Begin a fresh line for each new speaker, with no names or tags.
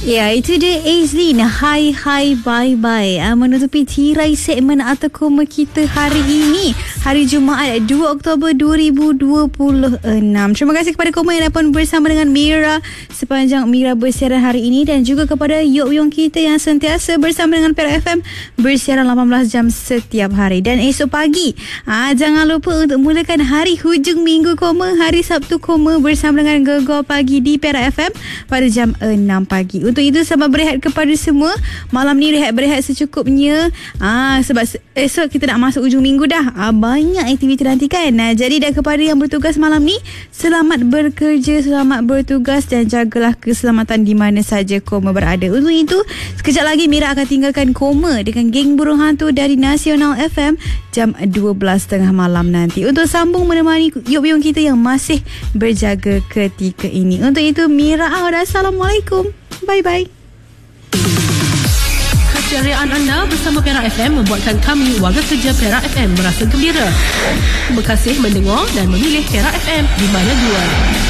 Ya, itu dia Aizlin. Hai bye bye. Menutupi tirai segmen atau koma kita hari ini, hari Jumaat 2 Oktober 2026. Terima kasih kepada koma yang dapat bersama dengan Mira sepanjang Mira bersiaran hari ini, dan juga kepada Yok kita yang sentiasa bersama dengan Perak FM bersiaran 18 jam setiap hari. Dan esok pagi jangan lupa untuk mulakan hari hujung minggu koma, hari Sabtu koma bersama dengan Gegar Pagi di Perak FM pada jam 6 pagi. Untuk itu, selamat berehat kepada semua. Malam ni berehat secukupnya. Sebab esok kita nak masuk ujung minggu dah. Banyak aktiviti nanti kan. Jadi dan kepada yang bertugas malam ni, selamat bekerja, selamat bertugas, dan jagalah keselamatan di mana saja koma berada. Untuk itu, sekejap lagi Mira akan tinggalkan koma dengan geng burung hantu dari Nasional FM jam 12.30 malam nanti untuk sambung menemani Yok kita yang masih berjaga ketika ini. Untuk itu, Mira out. Assalamualaikum. Bye-bye.
Keceriaan anda bersama Perak FM membuatkan kami, warga kerja Perak FM, merasa gembira. Terima kasih mendengar dan memilih Perak FM di mana dua.